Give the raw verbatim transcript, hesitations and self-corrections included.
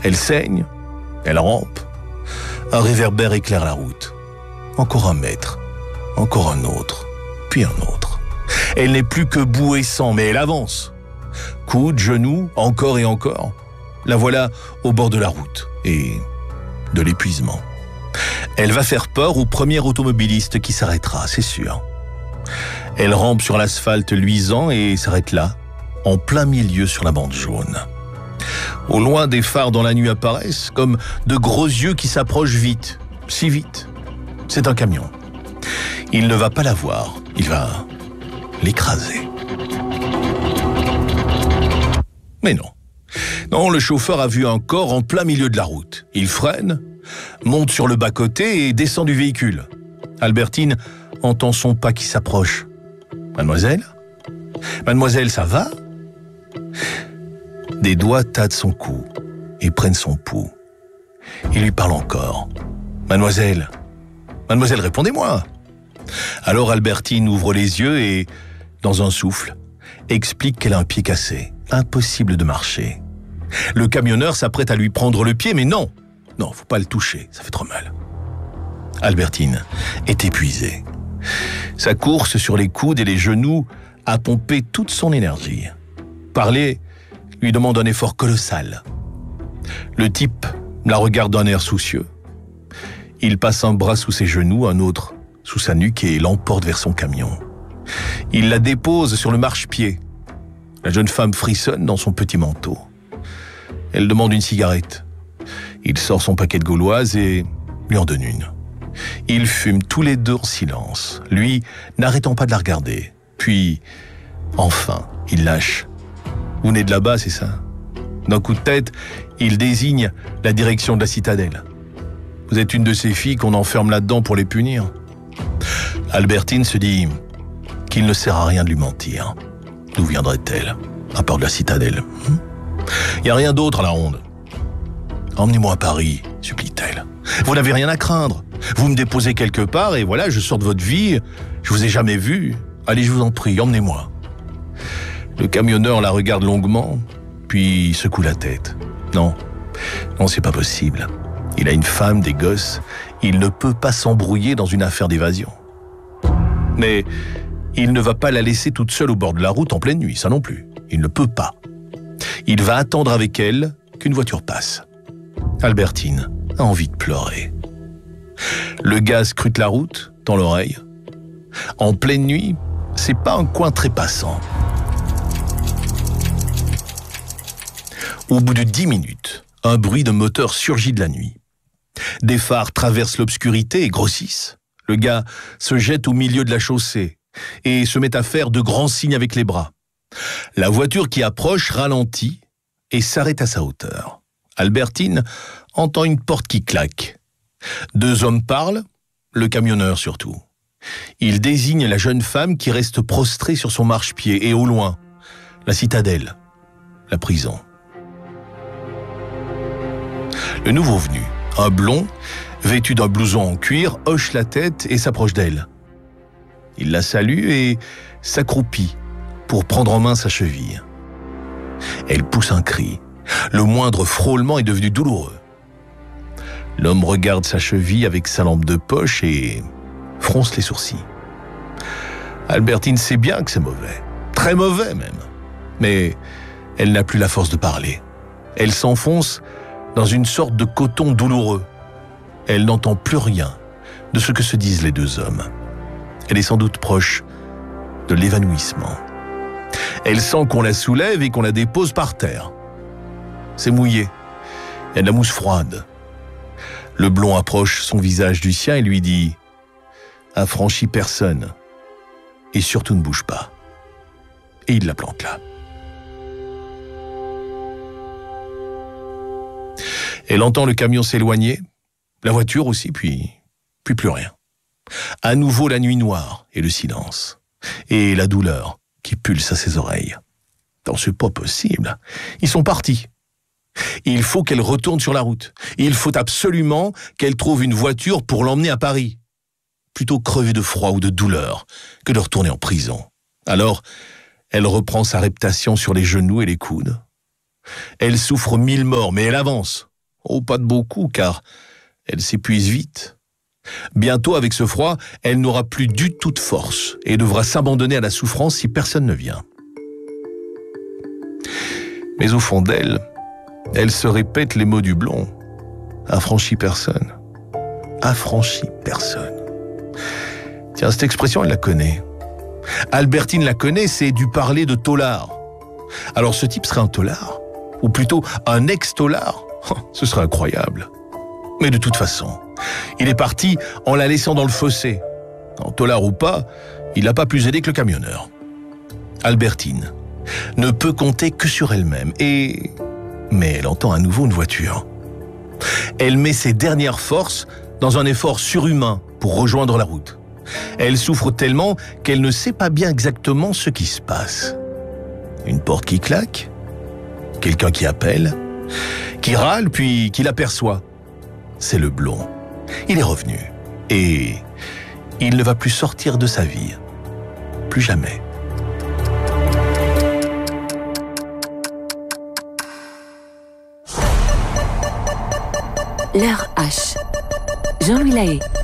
Elle saigne, elle rampe. Un réverbère éclaire la route. Encore un mètre, encore un autre, puis un autre. Elle n'est plus que boue et sang, mais elle avance. Coude, genou, encore et encore. La voilà au bord de la route et de l'épuisement. Elle va faire peur au premier automobiliste qui s'arrêtera, c'est sûr. Elle rampe sur l'asphalte luisant et s'arrête là, en plein milieu sur la bande jaune. Au loin, des phares dans la nuit apparaissent, comme de gros yeux qui s'approchent vite, si vite. C'est un camion. Il ne va pas la voir, il va l'écraser. Mais non. Non, le chauffeur a vu un corps en plein milieu de la route. Il freine, monte sur le bas-côté et descend du véhicule. Albertine entend son pas qui s'approche. « Mademoiselle ? Mademoiselle, ça va ?» Des doigts tâtent son cou et prennent son pouls. Il lui parle encore. « Mademoiselle, mademoiselle, répondez-moi !» Alors Albertine ouvre les yeux et, dans un souffle, explique qu'elle a un pied cassé. Impossible de marcher. Le camionneur s'apprête à lui prendre le pied, mais non, non, faut pas le toucher, ça fait trop mal. Albertine est épuisée. Sa course sur les coudes et les genoux a pompé toute son énergie. Parler lui demande un effort colossal. Le type la regarde d'un air soucieux. Il passe un bras sous ses genoux, un autre sous sa nuque et l'emporte vers son camion. Il la dépose sur le marchepied. La jeune femme frissonne dans son petit manteau. Elle demande une cigarette. Il sort son paquet de gauloises et lui en donne une. Ils fument tous les deux en silence, lui n'arrêtant pas de la regarder. Puis, enfin, il lâche. « Vous venez de là-bas, c'est ça ?» D'un coup de tête, il désigne la direction de la citadelle. « Vous êtes une de ces filles qu'on enferme là-dedans pour les punir ?» Albertine se dit qu'il ne sert à rien de lui mentir. D'où viendrait-elle, à part de la citadelle? Il n'y a rien d'autre à la ronde. Emmenez-moi à Paris, supplie-t-elle. Vous n'avez rien à craindre. Vous me déposez quelque part et voilà, je sors de votre vie. Je vous ai jamais vu. Allez, je vous en prie, emmenez-moi. Le camionneur la regarde longuement, puis secoue la tête. Non, non, c'est pas possible. Il a une femme, des gosses. Il ne peut pas s'embrouiller dans une affaire d'évasion. Mais il ne va pas la laisser toute seule au bord de la route en pleine nuit, ça non plus. Il ne peut pas. Il va attendre avec elle qu'une voiture passe. Albertine a envie de pleurer. Le gars scrute la route, dans l'oreille. En pleine nuit, c'est pas un coin très passant. Au bout de dix minutes, un bruit de moteur surgit de la nuit. Des phares traversent l'obscurité et grossissent. Le gars se jette au milieu de la chaussée et se met à faire de grands signes avec les bras. La voiture qui approche ralentit et s'arrête à sa hauteur. Albertine entend une porte qui claque. Deux hommes parlent, le camionneur surtout. Il désigne la jeune femme qui reste prostrée sur son marchepied et au loin, la citadelle, la prison. Le nouveau venu, un blond, vêtu d'un blouson en cuir, hoche la tête et s'approche d'elle. Il la salue et s'accroupit pour prendre en main sa cheville. Elle pousse un cri. Le moindre frôlement est devenu douloureux. L'homme regarde sa cheville avec sa lampe de poche et fronce les sourcils. Albertine sait bien que c'est mauvais, très mauvais même. Mais elle n'a plus la force de parler. Elle s'enfonce dans une sorte de coton douloureux. Elle n'entend plus rien de ce que se disent les deux hommes. Elle est sans doute proche de l'évanouissement. Elle sent qu'on la soulève et qu'on la dépose par terre. C'est mouillé. Il y a de la mousse froide. Le blond approche son visage du sien et lui dit « Affranchis personne et surtout ne bouge pas. » Et il la plante là. Elle entend le camion s'éloigner, la voiture aussi, puis, puis plus rien. À nouveau la nuit noire et le silence, et la douleur qui pulse à ses oreilles. Non, c'est pas possible. Ils sont partis. Il faut qu'elle retourne sur la route. Il faut absolument qu'elle trouve une voiture pour l'emmener à Paris. Plutôt crever de froid ou de douleur que de retourner en prison. Alors, elle reprend sa reptation sur les genoux et les coudes. Elle souffre mille morts, mais elle avance. Oh, pas de beaucoup, car elle s'épuise vite. Bientôt, avec ce froid, elle n'aura plus du tout de force et devra s'abandonner à la souffrance si personne ne vient. Mais au fond d'elle, elle se répète les mots du blond. Affranchit personne. Affranchit personne. Tiens, cette expression, elle la connaît. Albertine la connaît, c'est du parler de tôlard. Alors ce type serait un tôlard? Ou plutôt un ex-tôlard? Ce serait incroyable. Mais de toute façon, il est parti en la laissant dans le fossé. En tôlard ou pas, il n'a pas plus aidé que le camionneur. Albertine ne peut compter que sur elle-même et... Mais elle entend à nouveau une voiture. Elle met ses dernières forces dans un effort surhumain pour rejoindre la route. Elle souffre tellement qu'elle ne sait pas bien exactement ce qui se passe. Une porte qui claque, quelqu'un qui appelle, qui râle puis qui l'aperçoit. C'est le blond. Il est revenu et il ne va plus sortir de sa vie. Plus jamais. L'heure H. Jean-Louis Lahaye.